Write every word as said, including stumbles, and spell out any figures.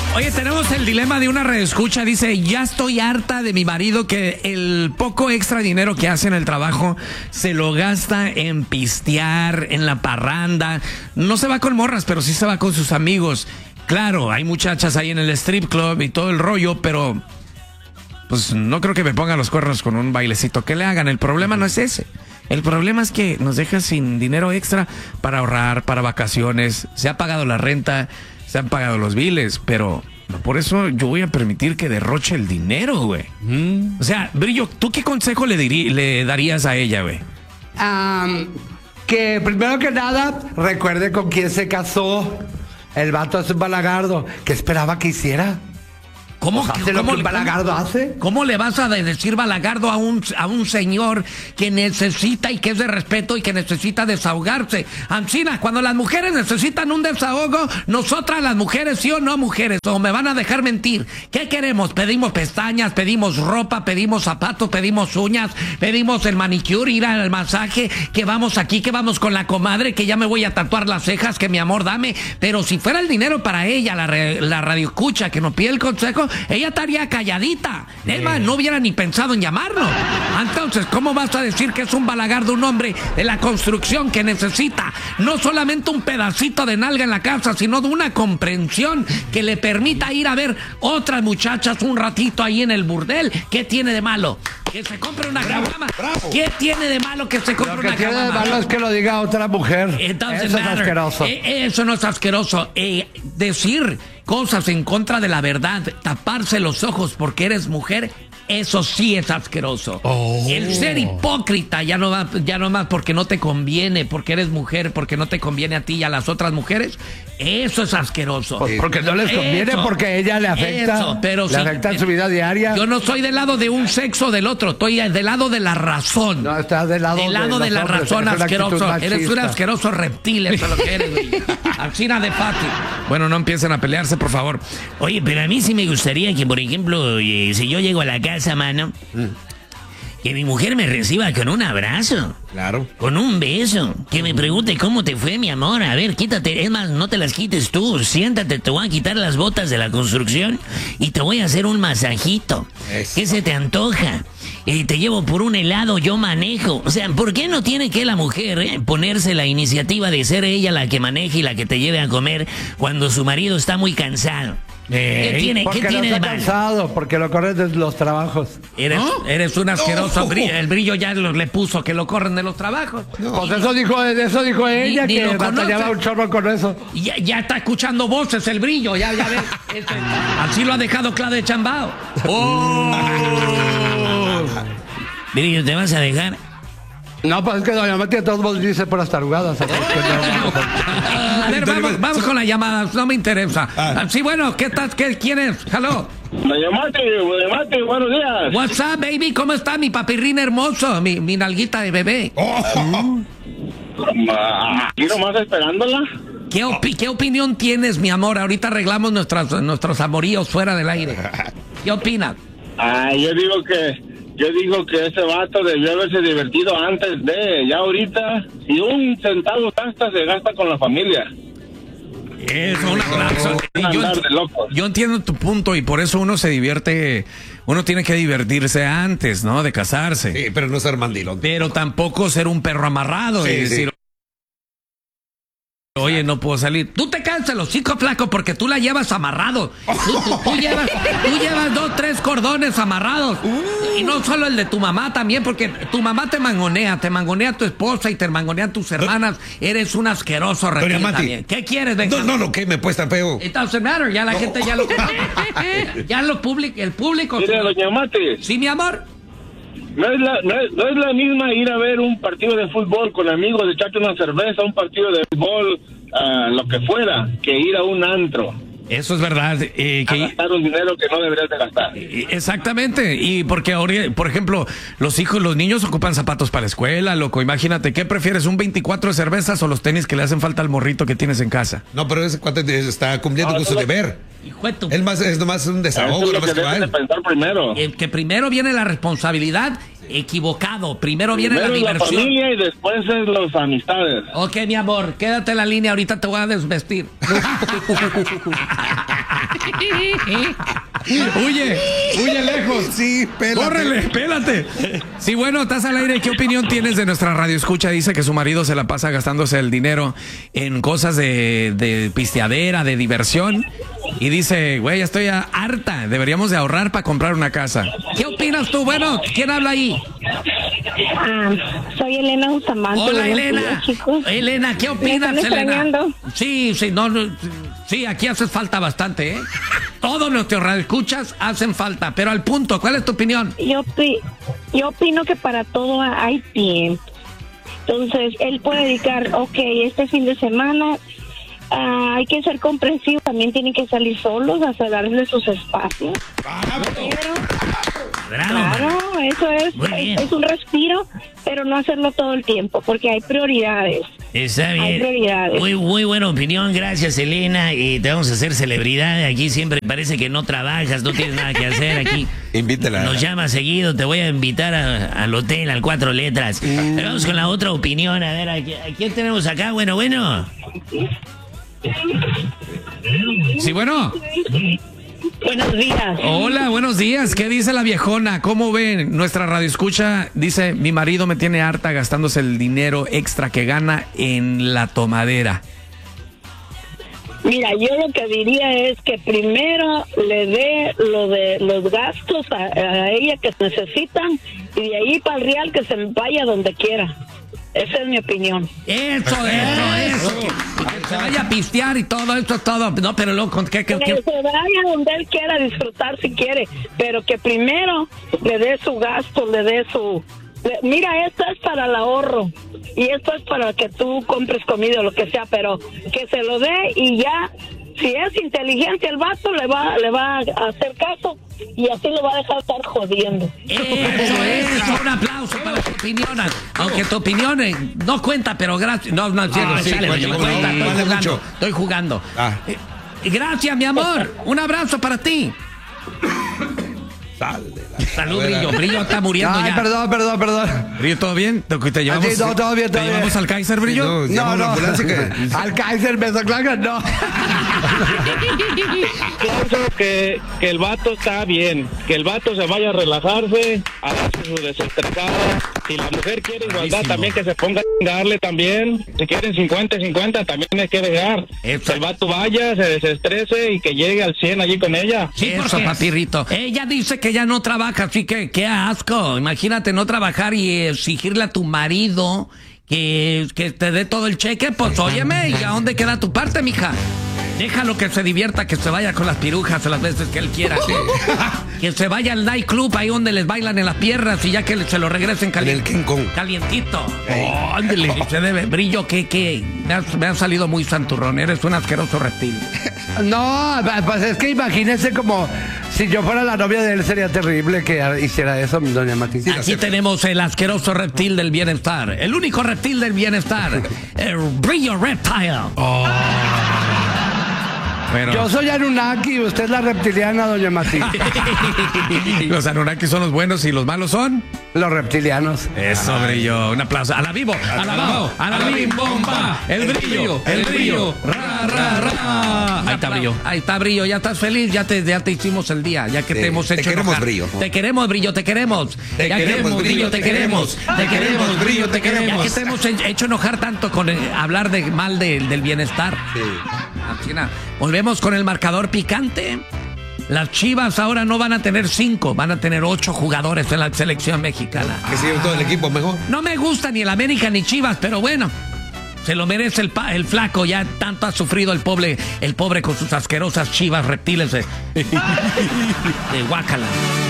Oye, tenemos el dilema de una redescucha. Dice, ya estoy harta de mi marido que el poco extra dinero que hace en el trabajo se lo gasta en pistear, en la parranda. No se va con morras, pero sí se va con sus amigos. Claro, hay muchachas ahí en el strip club y todo el rollo, pero pues no creo que me pongan los cuernos con un bailecito que le hagan. El problema no es ese. El problema es que nos deja sin dinero extra para ahorrar, para vacaciones. Se ha pagado la renta, se han pagado los biles, pero no por eso yo voy a permitir que derroche el dinero, güey. Mm. O sea, Brillo, ¿tú qué consejo le, dirí, le darías a ella, güey? Um, que primero que nada, recuerde con quién se casó. El vato es un balagardo. ¿Qué esperaba que hiciera? ¿Cómo, pues hace lo que un balagardo hace? ¿Cómo le vas a decir balagardo a un, a un señor que necesita y que es de respeto y que necesita desahogarse? Ancina, cuando las mujeres necesitan un desahogo, nosotras las mujeres, sí o no mujeres, o me van a dejar mentir. ¿Qué queremos? Pedimos pestañas, pedimos ropa, pedimos zapatos, pedimos uñas, pedimos el manicure, ir al masaje, que vamos aquí, que vamos con la comadre, que ya me voy a tatuar las cejas, que mi amor dame. Pero si fuera el dinero para ella, la, la radioescucha que nos pide el consejo, ella estaría calladita. Es más, no hubiera ni pensado en llamarnos. Entonces, ¿cómo vas a decir que es un balagardo un hombre de la construcción que necesita no solamente un pedacito de nalga en la casa, sino de una comprensión que le permita ir a ver otras muchachas un ratito ahí en el burdel? ¿Qué tiene de malo? Que se compre una caguama. ¿Qué tiene de malo que se compre una caguama? Lo que tiene de malo es que lo diga otra mujer. Entonces, eso es asqueroso. Eh, eso no es asqueroso. Eh, decir cosas en contra de la verdad, taparse los ojos porque eres mujer, eso sí es asqueroso. Oh. El ser hipócrita, ya no, va, ya no más porque no te conviene, porque eres mujer, porque no te conviene a ti y a las otras mujeres, eso es asqueroso. Pues porque no les conviene, eso, porque a ella le afecta, eso, pero le si, afecta en su vida diaria. Yo no soy del lado de un sexo o del otro, estoy del lado de la razón. No, estás del lado, del lado de, de la hombres, razón, asqueroso. Eres un asqueroso reptil, eso es lo que eres, güey. Alcina de Pati. Bueno, no empiecen a pelearse, por favor. Oye, pero a mí sí me gustaría que, por ejemplo, eh, si yo llego a la casa, mano, mm. que mi mujer me reciba con un abrazo. Claro. Con un beso. Que me pregunte cómo te fue, mi amor. A ver, quítate. Es más, no te las quites tú. Siéntate, te voy a quitar las botas de la construcción y te voy a hacer un masajito. Eso. ¿Qué se te antoja? Eh, te llevo por un helado, yo manejo. O sea, ¿por qué no tiene que la mujer eh, ponerse la iniciativa de ser ella la que maneje y la que te lleve a comer cuando su marido está muy cansado? ¿Qué tiene, porque ¿qué tiene no está de cansado, porque lo corren de los trabajos. Eres, ¿no? eres un asqueroso. No. Brillo, el Brillo ya lo, le puso que lo corren de los trabajos. No. Pues eso dijo, eso dijo ella, ni, que ni batallaba un chorro con eso. Ya, ya está escuchando voces el Brillo, ya, ya ves. Este, así lo ha dejado claro de chambao. Oh. Brillo, ¿te vas a dejar? No, pues es que doña Mati de todos modos dice por las tarugadas. A ver, vamos, vamos con las llamadas, no me interesa. Ah. Sí, bueno, ¿qué tal? ¿Qué, ¿Quién es? Hello. Doña Mati, doña Mati, buenos días. What's up, baby? ¿Cómo está mi papirrín hermoso? Mi, mi nalguita de bebé. Oh. Aquí nomás esperándola. ¿Qué, opi ¿Qué opinión tienes, mi amor? Ahorita arreglamos nuestras, nuestros amoríos fuera del aire. ¿Qué opinas? Ah, yo digo que... Yo digo que ese vato debió haberse divertido antes de... Ya ahorita, si un centavo gasta, se gasta con la familia. Eso, un abrazo. Yo, yo entiendo tu punto y por eso uno se divierte... Uno tiene que divertirse antes, ¿no? De casarse. Sí, pero no ser mandilón. Pero tampoco ser un perro amarrado sí, y decir... Sí. Oye, no puedo salir. Tú te cansas los chicos flacos porque tú la llevas amarrado. Tú, tú, tú, llevas, tú llevas dos, tres cordones amarrados. Uh. Y no solo el de tu mamá también, porque tu mamá te mangonea, te mangonea tu esposa y te mangonean tus hermanas. Uh. Eres un asqueroso reptil también. ¿Qué quieres, venga? No, no, no, ¿qué me pues tan feo? It doesn't matter, ya la no. gente ya lo... ya lo publica, el público... Mire, doña Mati. Sí, mi amor. No es, la, no, es, no es la misma ir a ver un partido de fútbol con amigos, echarte una cerveza, un partido de fútbol, uh, lo que fuera, que ir a un antro. Eso es verdad. Eh, que... A gastar un dinero que no deberías de gastar. Exactamente. Y porque, por ejemplo, los hijos, los niños ocupan zapatos para la escuela, loco. Imagínate, ¿qué prefieres? ¿Un veinticuatro de cervezas o los tenis que le hacen falta al morrito que tienes en casa? No, pero ese cuate está cumpliendo no, con su lo... deber. Tu... Es, más, es nomás un desahogo. Eso es lo que debes de pensar primero. Eh, que primero viene la responsabilidad. Equivocado. Primero, Primero viene la diversión. La familia y después es las amistades. Ok, mi amor, quédate en la línea. Ahorita te voy a desvestir. Huye, huye lejos. Sí, pélate. Córrele, espérate. Sí, bueno, estás al aire. ¿Qué opinión tienes de nuestra radio escucha? Dice que su marido se la pasa gastándose el dinero en cosas de, de pisteadera, de diversión. Y dice, güey, ya estoy harta. Deberíamos de ahorrar para comprar una casa. ¿Qué opinas tú? Bueno, ¿quién habla ahí? Ah, soy Elena Bustamante. Hola, Buenos Elena. días, chicos. Elena, ¿qué opinas, ¿Me están Elena? extrañando? Sí, sí, no, no, sí, aquí haces falta bastante, ¿eh? Todos nuestros radioescuchas hacen falta, pero al punto, ¿cuál es tu opinión? Yo, pi- yo opino que para todo hay tiempo. Entonces, él puede dedicar, ok, este fin de semana ah, hay que ser comprensivos, también tienen que salir solos, a darle sus espacios. Pero, Bravo. claro, eso es, Muy bien. es, es un respiro, pero no hacerlo todo el tiempo, porque hay prioridades. Está Hay bien. prioridades. Muy, muy buena opinión, gracias Elena. Y te vamos a hacer celebridad. Aquí siempre parece que no trabajas, no tienes nada que hacer aquí. Invítela. Nos llama seguido, te voy a invitar a- al hotel, al Cuatro Letras. Pero vamos con la otra opinión, a ver, ¿a, qui- a quién tenemos acá? Bueno, bueno. Sí, bueno. Buenos días. Hola, buenos días. ¿Qué dice la viejona? ¿Cómo ven? Nuestra radio escucha dice, mi marido me tiene harta gastándose el dinero extra que gana en la tomadera. Mira, yo lo que diría es que primero le dé lo de los gastos a, a ella que necesitan y de ahí para el real que se vaya donde quiera. Esa es mi opinión. Eso, eso, eso. Que, que se vaya a pistear y todo, esto es todo. No, pero loco, ¿qué, qué, Que qué? se vaya donde él quiera disfrutar si quiere, pero que primero le dé su gasto, le dé su... le- mira, esto es para el ahorro y esto es para que tú compres comida o lo que sea, pero que se lo dé y ya, si es inteligente el vato, le va, le va a hacer caso y así lo va a dejar estar jodiendo. Eso, eso, un aplauso para tu opinión. Aunque tu opinión eh, no cuenta, pero gracias. No, no es cierto, Ah, sí, sale, cuenta, no cuenta, cuenta, estoy vale jugando. mucho. Estoy jugando. Ah. Eh, gracias, mi amor. Un abrazo para ti. Sal de la Salud, calavera. Brillo. Brillo está muriendo Ay, ya. perdón, perdón, perdón. Brillo, ¿todo bien? ¿Te, te llevamos, Ah, sí, no, todo bien, ¿te todo bien. llevamos al Kaiser, Brillo? No, No, llama a la no. ambulancia que- Al Kaiser me claro, no. Pienso que, que el vato está bien, que el vato se vaya a relajarse, a darse su desestresada. Si la mujer quiere igualdad, Bravísimo. también que se ponga a chingarle también. Si quieren cincuenta y cincuenta, también hay que dejar. Eso. Que el vato vaya, se desestrese y que llegue al cien allí con ella. Sí, eso, porque- papirrito. Ella dice que ya no trabaja, así que qué asco. Imagínate no trabajar y exigirle a tu marido que, que te dé todo el cheque. Pues óyeme, ¿y a dónde queda tu parte, mija? Déjalo que se divierta, que se vaya con las pirujas las veces que él quiera. Que se vaya al nightclub ahí donde les bailan en las piernas y ya que se lo regresen cali- En el King Kong. calientito. Oh, ándele, se debe. Brillo, que, que me has, me has salido muy santurrón. Eres un asqueroso reptil. No, pues es que imagínese como si yo fuera la novia de él, sería terrible que hiciera eso, doña Mati. Aquí tenemos el asqueroso reptil del bienestar. El único reptil del bienestar. El Brillo Reptile. Bueno. Yo soy Anunnaki y usted es la reptiliana, doña Mati. Los Anunnaki son los buenos y los malos son. Los reptilianos. Eso, Brillo. Un aplauso. A la vivo, a la bajo, a la bim bomba. El brillo, el brillo. Ra, ra, ra. Ahí está, Brillo. Ahí está, Brillo. Ya estás feliz. Ya te, ya te hicimos el día. Ya que Sí, te hemos te hecho queremos, enojar. Brillo. Te queremos, Brillo. Te queremos. Te Ya queremos, Brillo, Te queremos. Te queremos, Brillo. Te queremos. Ya queremos. que te hemos he- hecho enojar tanto con eh, hablar de mal de- del bienestar. Sí. Así nada. Volvemos con el marcador picante. Las Chivas ahora no van a tener cinco, van a tener ocho jugadores en la selección mexicana. Que sigue todo el equipo mejor. No me gusta ni el América ni Chivas, pero bueno, se lo merece el, pa- el flaco. Ya tanto ha sufrido el pobre, el pobre con sus asquerosas Chivas reptiles de, de guácala.